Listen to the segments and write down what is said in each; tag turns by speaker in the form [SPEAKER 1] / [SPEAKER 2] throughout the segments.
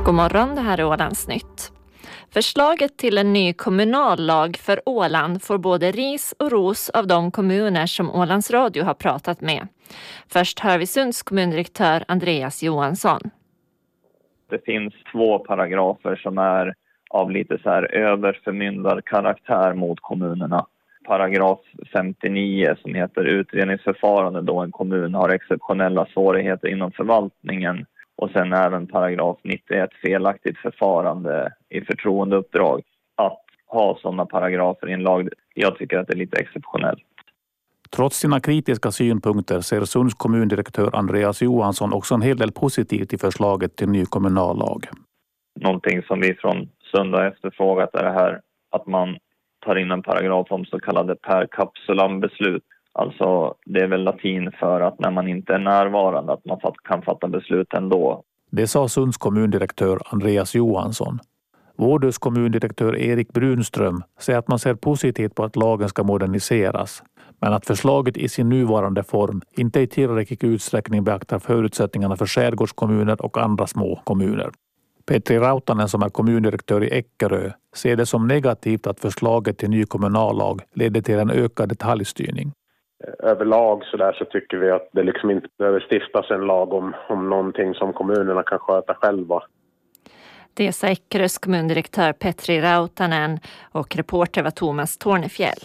[SPEAKER 1] God morgon, det här är Ålandsnytt. Förslaget till en ny kommunallag för Åland får både ris och ros av de kommuner som Ålands Radio har pratat med. Först hör vi Sunds kommundirektör Andreas Johansson.
[SPEAKER 2] Det finns 2 paragrafer som är av lite så här överförmyndarkaraktär mot kommunerna. Paragraf 59 som heter utredningsförfarande då en kommun har exceptionella svårigheter inom förvaltningen. Och sen även paragraf 91 felaktigt förfarande i förtroendeuppdrag. Att ha sådana paragrafer i en lag, jag tycker att det är lite exceptionellt.
[SPEAKER 3] Trots sina kritiska synpunkter ser Sunds kommundirektör Andreas Johansson också en hel del positivt i förslaget till ny kommunallag.
[SPEAKER 2] Någonting som vi från Sund har efterfrågat är det här att man tar in en paragraf om så kallade per capsulam beslut. Alltså det är väl latin för att när man inte är närvarande att man kan fatta beslut ändå.
[SPEAKER 3] Det sa Sunds kommundirektör Andreas Johansson. Vårdös kommundirektör Erik Brunström säger att man ser positivt på att lagen ska moderniseras. Men att förslaget i sin nuvarande form inte i tillräcklig utsträckning beaktar förutsättningarna för skärgårdskommuner och andra små kommuner. Petri Rautanen som är kommundirektör i Eckerö ser det som negativt att förslaget till ny kommunallag leder till en ökad detaljstyrning.
[SPEAKER 4] Överlag så tycker vi att det liksom inte behöver stiftas en lag om någonting som kommunerna kan sköta själva.
[SPEAKER 1] Det sa Eckerös kommundirektör Petri Rautanen och reporter var Thomas Tornefjäll.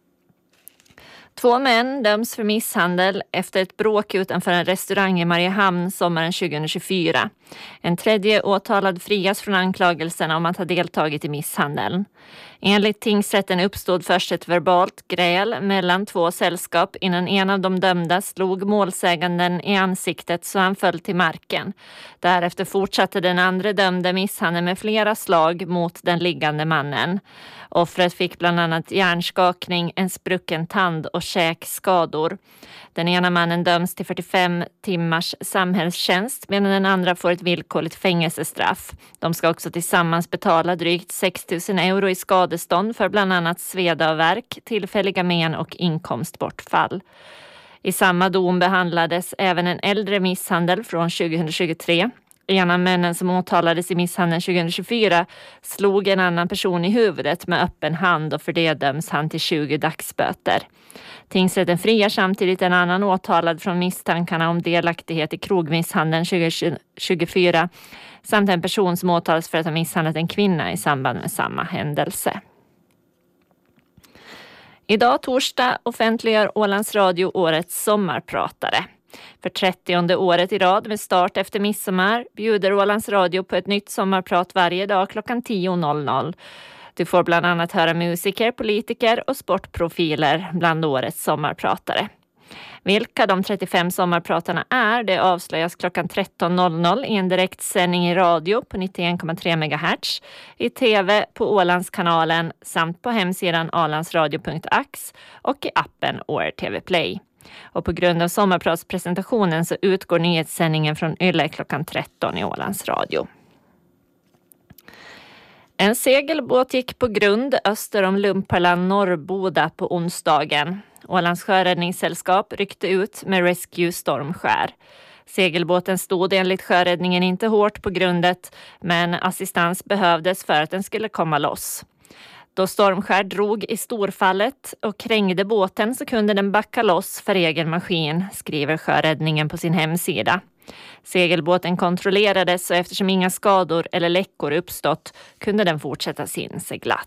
[SPEAKER 1] 2 män döms för misshandel efter ett bråk utanför en restaurang i Mariehamn sommaren 2024. En tredje åtalad frias från anklagelserna om att ha deltagit i misshandeln. Enligt tingsrätten uppstod först ett verbalt gräl mellan 2 sällskap innan en av de dömda slog målsäganden i ansiktet så han föll till marken. Därefter fortsatte den andra dömde misshandeln med flera slag mot den liggande mannen. Offret fick bland annat hjärnskakning, en sprucken tand och käkskador. Den ena mannen döms till 45 timmars samhällstjänst medan den andra får ett villkorligt fängelsestraff. De ska också tillsammans betala drygt 6 000 euro i skadestånd för bland annat sveda och värk, tillfälliga men och inkomstbortfall. I samma dom behandlades även en äldre misshandel från 2023. En av männen som åtalades i misshandeln 2024 slog en annan person i huvudet med öppen hand och för det döms han till 20 dagsböter. Tingsrätten friar samtidigt en annan åtalad från misstankarna om delaktighet i krogmisshandeln 2024 samt en person som åtalas för att ha misshandlat en kvinna i samband med samma händelse. Idag torsdag offentliggör Ålands Radio årets sommarpratare. För 30:e året i rad med start efter midsommar bjuder Ålands Radio på ett nytt sommarprat varje dag klockan 10.00. Du får bland annat höra musiker, politiker och sportprofiler bland årets sommarpratare. Vilka de 35 sommarpratarna är, det avslöjas klockan 13.00 i en direktsändning i radio på 91,3 MHz, i tv på Ålandskanalen samt på hemsidan alandsradio.ax och i appen ORTV Play. Och på grund av sommarpratspresentationen så utgår nyhetssändningen från Yle klockan 13 i Ålands Radio. En segelbåt gick på grund öster om Lumparland Norrboda på onsdagen. Ålands sjöräddningssällskap ryckte ut med Rescue Stormskär. Segelbåten stod enligt sjöräddningen inte hårt på grundet, men assistans behövdes för att den skulle komma loss. Då Stormskär drog i storfallet och krängde båten så kunde den backa loss för egen maskin, skriver sjöräddningen på sin hemsida. Segelbåten kontrollerades och eftersom inga skador eller läckor uppstått kunde den fortsätta sin seglats.